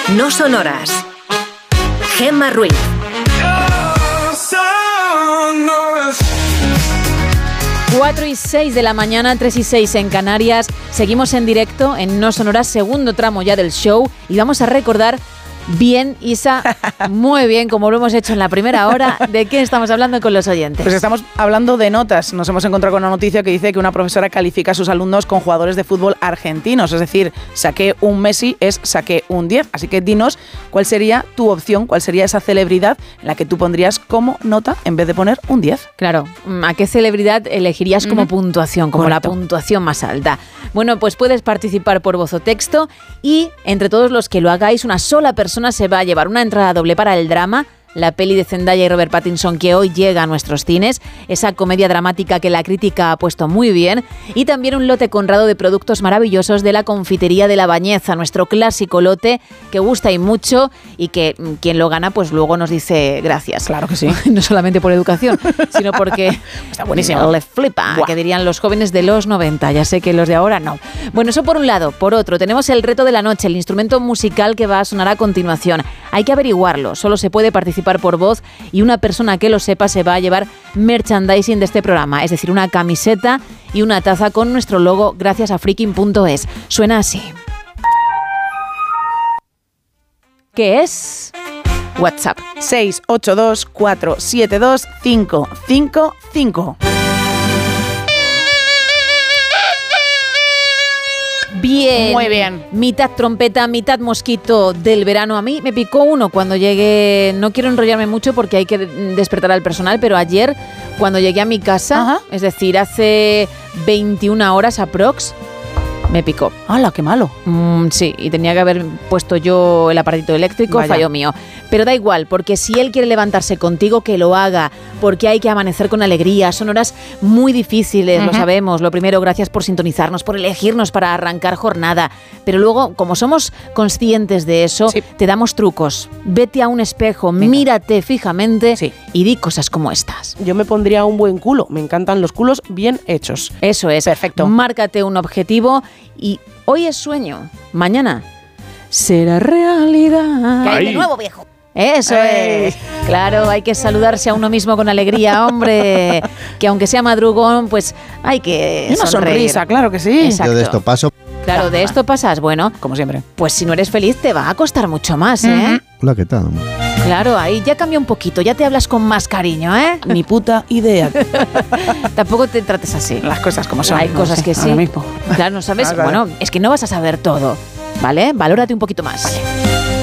No sonoras. Gemma Ruiz. 4:06 de la mañana, 3:06 en Canarias. Seguimos en directo en No Sonoras, segundo tramo ya del show. Y vamos a recordar bien, Isa, muy bien, como lo hemos hecho en la primera hora. ¿De qué estamos hablando con los oyentes? Pues estamos hablando de notas. Nos hemos encontrado con una noticia que dice que una profesora califica a sus alumnos con jugadores de fútbol argentinos. Es decir, saqué un Messi es saqué un 10. Así que dinos cuál sería tu opción, cuál sería esa celebridad en la que tú pondrías como nota en vez de poner un 10. Claro, ¿a qué celebridad elegirías como puntuación, como Correcto. la puntuación más alta? Bueno, pues puedes participar por voz o texto y entre todos los que lo hagáis, una sola persona se va a llevar una entrada doble para El Drama, la peli de Zendaya y Robert Pattinson que hoy llega a nuestros cines, esa comedia dramática que la crítica ha puesto muy bien, y también un lote conrado de productos maravillosos de la confitería de La Bañeza, nuestro clásico lote que gusta y mucho y que quien lo gana pues luego nos dice gracias. Claro que sí. No solamente por educación, sino porque está buenísimo. Le flipa, Buah. que dirían los jóvenes de los 90, ya sé que los de ahora no. Bueno, eso por un lado. Por otro, tenemos el reto de la noche, el instrumento musical que va a sonar a continuación. Hay que averiguarlo, solo se puede participar por voz y una persona que lo sepa se va a llevar merchandising de este programa, es decir, una camiseta y una taza con nuestro logo gracias a freaking.es. Suena así. ¿Qué es? WhatsApp. 682 472 555. Bien. Muy bien. Mitad trompeta, mitad mosquito del verano. A mí me picó uno cuando llegué. No quiero enrollarme mucho porque hay que despertar al personal, pero ayer, cuando llegué a mi casa, Ajá. es decir, hace 21 horas aprox, me picó. ¡Hala, qué malo! Sí, y tenía que haber puesto yo el aparatito eléctrico, Vaya. fallo mío. Pero da igual, porque si él quiere levantarse contigo, que lo haga, porque hay que amanecer con alegría. Son horas muy difíciles, lo sabemos. Lo primero, gracias por sintonizarnos, por elegirnos para arrancar jornada. Pero luego, como somos conscientes de eso, Sí. te damos trucos. Vete a un espejo, Venga. mírate fijamente Sí. y di cosas como estas. Yo me pondría un buen culo. Me encantan los culos bien hechos. Eso es. Perfecto. Márcate un objetivo y hoy es sueño, mañana será realidad. ¿Qué hay de nuevo, viejo? Eso es. Claro, hay que saludarse a uno mismo con alegría, hombre. Que aunque sea madrugón, pues hay que Y una sonreír. sonrisa, claro que sí. Exacto. Yo de esto paso. Claro, de esto pasas. Bueno, Como siempre. pues si no eres feliz te va a costar mucho más, ¿eh? Hola, ¿qué tal? Claro, ahí ya cambia un poquito, ya te hablas con más cariño, ¿eh? Ni puta idea. Tampoco te trates así. Las cosas como son. Hay no cosas sé, que sí. ahora mismo. Claro, no sabes. Claro. Bueno, es que no vas a saber todo, ¿vale? Valórate un poquito más.